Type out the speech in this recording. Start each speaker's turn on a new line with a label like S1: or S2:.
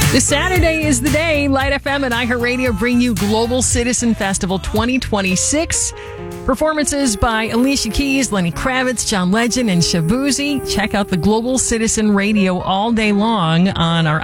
S1: This Saturday is the day Light FM and iHeartRadio bring you Global Citizen Festival 2026. Performances by Alicia Keys, Lenny Kravitz, John Legend, and Shabuzi. Check out the Global Citizen Radio all day long on our